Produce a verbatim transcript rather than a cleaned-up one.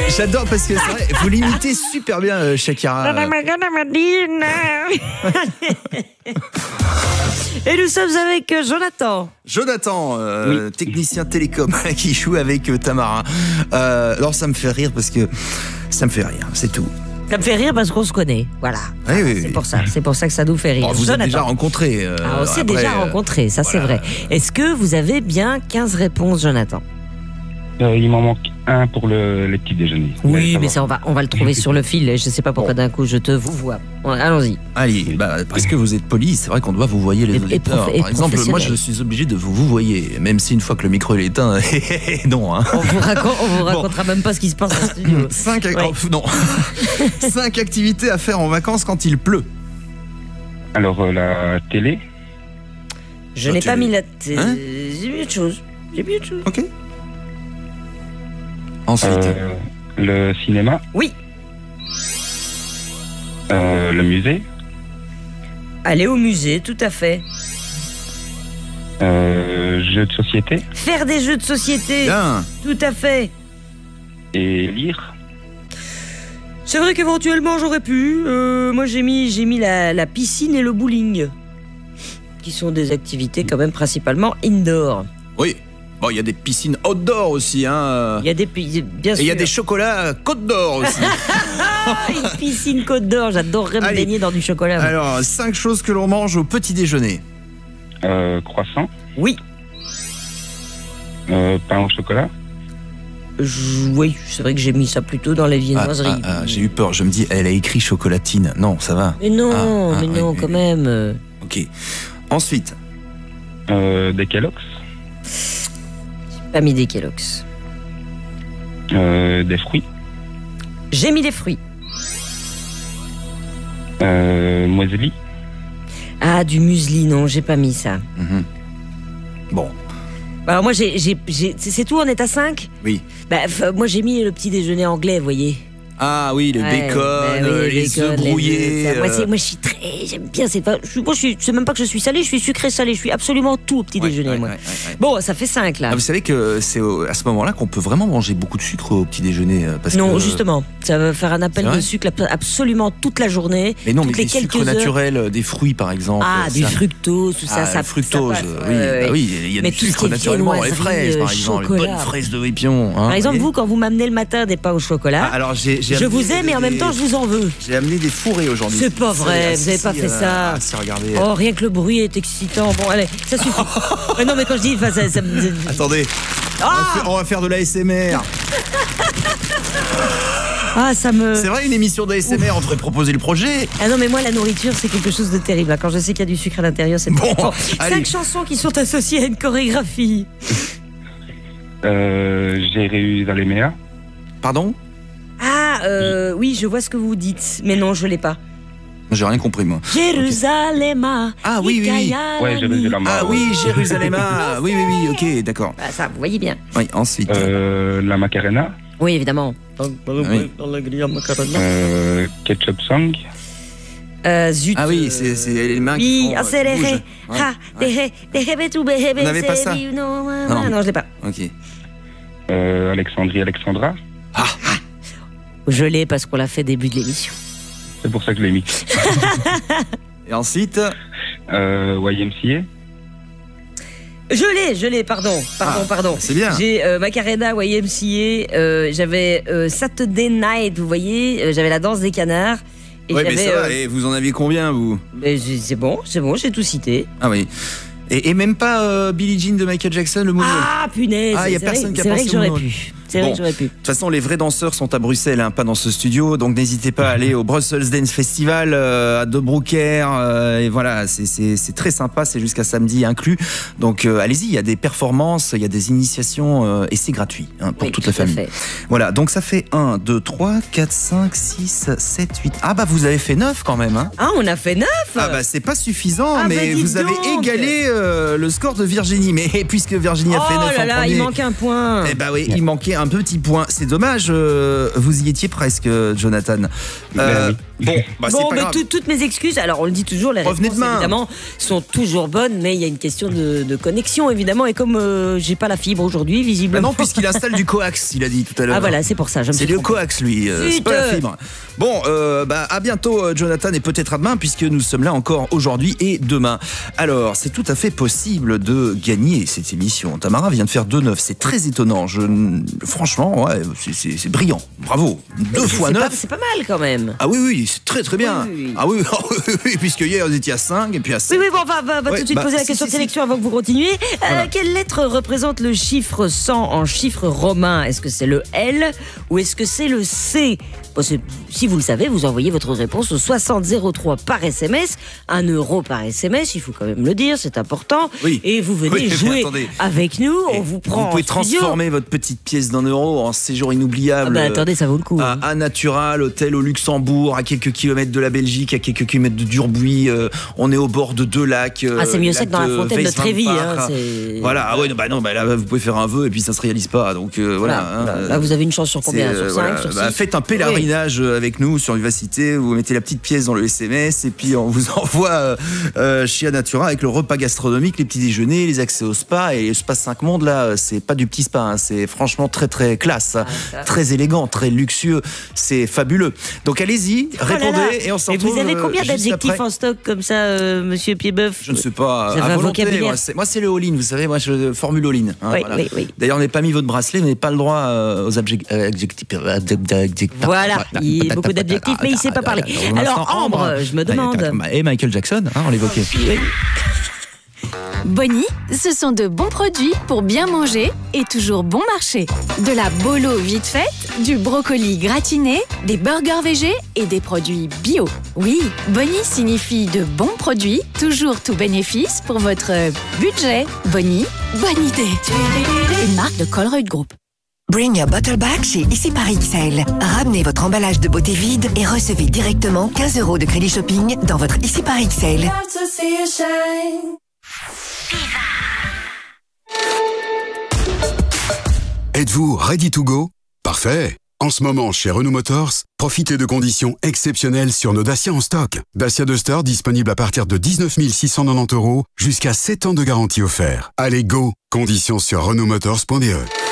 J'adore parce que c'est vrai, vous l'imitez super bien, euh, Shakira. Et nous sommes avec euh, Jonathan. Jonathan, euh, oui. technicien télécom qui joue avec euh, Tamara. Euh, alors ça me fait rire parce que ça me fait rire, c'est tout. Ça me fait rire parce qu'on se connaît, voilà. Oui, oui, c'est oui. pour ça, c'est pour ça que ça nous fait rire. Oh, vous Jonathan. êtes déjà rencontrés. Euh, ah, on s'est après, déjà rencontrés, ça voilà. c'est vrai. Est-ce que vous avez bien quinze réponses, Jonathan? Euh, il m'en manque un pour le, les petits déjeuners. Oui, mais ça, on va, on va le trouver sur le fil. Je ne sais pas pourquoi d'un coup je te vous vois. Bon, allons-y. Allez, bah, parce que vous êtes poli, c'est vrai qu'on doit vous voyer les Et- et auditeurs. prof- et Par exemple, moi je suis obligé de vous vous voyer, même si une fois que le micro est éteint, non. Hein. On vous, raconte, on vous racontera même pas ce qui se passe dans le studio. Cinq, ac- Ouais. oh, non. Cinq activités à faire en vacances quand il pleut. Alors, euh, la télé, Je Ah, n'ai tu- pas mis la tête. Hein J'ai mis autre chose. J'ai mis autre chose. Ok. Ensuite, euh, le cinéma, Oui, euh, le musée, aller au musée, tout à fait. euh, jeux de société Faire des jeux de société, bien. tout à fait. et lire. C'est vrai qu'éventuellement j'aurais pu. Euh, moi j'ai mis, j'ai mis la, la piscine et le bowling, qui sont des activités quand même principalement indoor. Oui. Bon, il y a des piscines outdoor aussi, hein. Il y a des pi- bien Et sûr. il y a des chocolats Côte d'Or aussi. Ah, une piscine Côte d'Or. J'adorerais me Allez. baigner dans du chocolat. moi. Alors, cinq choses que l'on mange au petit déjeuner. Euh, croissant, Oui, euh, pain au chocolat, Je- oui, c'est vrai que j'ai mis ça plutôt dans les Ah, viennoiseries. ah, ah, j'ai eu peur, je me dis, elle a écrit chocolatine. Non, ça va. Mais non, Ah, ah, mais non, oui, quand oui. même. euh, Ok. Ensuite, euh, des Kellogg's, Pas mis des Kellogg's. euh, des fruits, J'ai mis des fruits. euh, muesli, Ah, du muesli, non, j'ai pas mis ça. mhm. Bon, Alors moi, j'ai, j'ai, j'ai- c'est c'est tout, on est à cinq. oui. Bah, f- moi, j'ai mis le petit déjeuner anglais, vous voyez. Ah oui, le Ouais, bacon, bah oui, euh, le les bacon, œufs les brouillés. œufs, ça. Moi, euh, c'est- moi, je suis très, j'aime bien. C'est pas, je, suis- moi, je suis, c'est même pas que je suis salé, je suis sucré salé. Je suis absolument tout au petit ouais, déjeuner, ouais, moi. ouais, ouais, ouais. Bon, ça fait cinq là. Ah, vous savez que c'est au- à ce moment-là qu'on peut vraiment manger beaucoup de sucre au petit déjeuner. euh, Parce Non, que, justement, ça va faire un appel C'est vrai de sucre ab- absolument toute la journée. Mais non, toutes mais les des quelques sucres heures. naturels, euh, des fruits par exemple. Ah, ça. du fructose, tout ça, Ah, ça. le fructose, ça passe. oui, Ouais, ouais. bah oui, il y a Mais du tout ce sucre qui est naturellement dans les viennoiserie, fraises, par euh, exemple, les chocolat. bonnes fraises de Répion. hein, Par exemple, voyez. vous, quand vous m'amenez le matin des pains au chocolat, Ah, alors j'ai, j'ai je amené vous aime des- et en même temps, je vous en veux. J'ai amené des fourrés aujourd'hui. C'est pas vrai, vous avez pas fait ça. Ah, si, regardez. Oh, rien que le bruit est excitant. Bon, allez, ça suffit. Mais non, mais quand je dis, enfin, ça, ça me- Attendez, on, va Ah, faire, on va faire de l'A S M R. ah, ça me. C'est vrai, une émission d'A S M R, on devrait proposer le projet. Ah non, mais moi, la nourriture, c'est quelque chose de terrible. Quand je sais qu'il y a du sucre à l'intérieur, c'est Bon, bon. allez. Cinq chansons qui sont associées à une chorégraphie. euh, Jérusalem, Pardon? Ah, euh, oui, je vois ce que vous dites. Mais non, je l'ai pas. J'ai rien compris, moi. Jérusalem. Ah, oui, oui, oui. ouais, Jérusalem. Ah oui, Jérusalem. ah, oui, oui, oui, ok, d'accord. Ah, ça, vous voyez bien. Oui, ensuite. Euh, la Macarena, Oui, évidemment. Oui. euh, Ketchup Song, Euh, zut. Ah oui, c'est, c'est les mains qui Oui, font, ah, euh, c'est qui les bougent. ré. Ouais, Ah, ouais. des ré, des ré, tout, bé, bé, Vous n'avez pas c'est ça? bi- Non, Non. non, non, je l'ai pas. Ok. euh, Alexandrie, Alexandra. Je l'ai parce qu'on l'a fait début de l'émission. C'est pour ça que je l'ai mis. Et ensuite, Euh, Y M C A. Je l'ai, je l'ai, pardon, pardon, Ah, pardon. c'est bien. J'ai euh, Macarena, Y M C A, euh, j'avais euh, Saturday Night, vous voyez, euh, j'avais la danse des canards. Et ouais, mais j'avais, ça va, euh, et vous en aviez combien, vous? mais j'ai- c'est bon, c'est bon, j'ai tout cité. Ah oui. Et, et même pas euh, Billie Jean de Michael Jackson, le moonwalk. Ah, punaise. Ah, y a c'est personne vrai, qui a c'est vrai pensé que j'aurais au moonwalk. pu. C'est vrai Bon. que j'aurais pu. De toute façon, les vrais danseurs sont à Bruxelles, hein, pas dans ce studio. Donc n'hésitez pas à aller au Brussels Dance Festival euh, à De Broecker. Euh, et voilà, c'est, c'est, c'est très sympa. C'est jusqu'à samedi inclus. Donc euh, allez-y, il y a des performances, il y a des initiations euh, et c'est gratuit hein, pour Oui, toute tout la à famille. fait. Voilà, donc ça fait un, deux, trois, quatre, cinq, six, sept, huit. Ah bah vous avez fait neuf quand même. Hein. Ah, on a fait neuf. Ah bah c'est pas suffisant, Ah, mais bah, dites vous avez donc. égalé euh, le score de Virginie. Mais puisque Virginie a fait Oh neuf là en là, premier, il manque un point. eh bah oui, il manquait un petit point. C'est dommage, euh, vous y étiez presque, Jonathan. Euh, Ben oui. Bon, bah bon, c'est pas bah, grave. tout- toutes mes excuses. Alors, on le dit toujours, les Revenez réponses, demain. évidemment, sont toujours bonnes, mais il y a une question de, de connexion, évidemment. Et comme euh, j'ai pas la fibre aujourd'hui, Bah visiblement. non, puisqu'il installe du coax, il a dit tout à l'heure. Ah voilà, c'est pour ça. Je me C'est suis le trompée. coax, lui, euh, c'est Zut. pas la fibre. Bon, euh, bah, à bientôt, euh, Jonathan, et peut-être à demain, puisque nous sommes là encore aujourd'hui et demain. Alors, c'est tout à fait possible de gagner cette émission. Tamara vient de faire deux neuf, c'est très étonnant. Je, franchement, ouais, c'est- c'est c'est brillant. Bravo. Deux C'est- fois c'est pas- neuf. C'est pas mal quand même. Ah oui, oui, c'est très très bien. Oui, oui, oui. Ah oui, oui, oui, puisque hier, vous étiez à cinq, et puis à sept. Oui, oui, bon, on va, va, va Ouais, tout de suite bah, poser la si, question si, de sélection avant que vous continuiez. Euh, Voilà. Quelle lettre représente le chiffre cent en chiffre romain? Est-ce que c'est le L ou est-ce que c'est le C? Bon, c'est- si vous le savez, vous envoyez votre réponse au soixante zéro trois par S M S, un euro par S M S, il faut quand même le dire, c'est important. Oui. Et vous venez Oui, mais jouer attendez. avec nous, Et on vous prend Vous pouvez en studio. transformer votre petite pièce d'un euro en séjour Ah inoubliable. bah, attendez, ça vaut le coup. À, hein. à Natural, hôtel au Luxembourg, à quelques kilomètres de la Belgique, à quelques kilomètres de Durbuy. euh, on est au bord de deux lacs. euh, Ah, c'est mieux ça lac que dans la de fontaine de Trévis. Hein, Weiswammbach. c'est- Voilà, ah ouais, non, bah non, bah là, vous pouvez faire un vœu et puis ça se réalise pas. Donc euh, voilà. Voilà, hein, voilà. euh, Là, vous avez une chance sur c'est, combien? euh, Sur cinq, voilà. sur six? Bah, faites un pèlerinage avec nous sur Vivacité. Vous mettez la petite pièce dans le S M S et puis on vous envoie euh, euh, chez Anatura avec le repas gastronomique, les petits déjeuners, les accès au spa. Et le spa cinq mondes, là, c'est pas du petit spa. Hein, c'est franchement très très classe, hein, ça. très élégant, très luxueux. C'est fabuleux. Donc allez-y, Oh là répondez là. et on s'en Et retrouve. vous avez euh, combien juste d'adjectifs après. en stock comme ça, euh, monsieur Piedboeuf? Je ne sais pas. Vous avez à un volonté, vocabulaire. moi, c'est, moi, c'est le all-in, vous savez, moi, je formule all-in. hein, Oui, voilà. oui, oui. D'ailleurs, on n'est pas mis votre bracelet, mais pas le droit euh, aux adjec- euh, adjectifs. euh, adjec- adjec- Voilà, il y a beaucoup d'adjectifs, mais il sait pas parler. Pour Alors, l'instant, Ambre, je me demande. Et Michael Jackson, hein, on l'évoquait. Bonnie, ce sont de bons produits pour bien manger et toujours bon marché. De la bolo vite faite, du brocoli gratiné, des burgers végés et des produits bio. Oui, Bonnie signifie de bons produits, toujours tout bénéfice pour votre budget. Bonnie, bonne idée. Une marque de Colruyt Group. Bring a bottle back chez Ici par X L. Ramenez votre emballage de beauté vide et recevez directement quinze euros de crédit shopping dans votre Ici par X L. Êtes-vous ready to go? Parfait! En ce moment, chez Renault Motors, profitez de conditions exceptionnelles sur nos Dacia en stock. Dacia Duster disponible à partir de dix-neuf mille six cent quatre-vingt-dix euros, jusqu'à sept ans de garantie offert. Allez, go! Conditions sur renault motors point b e.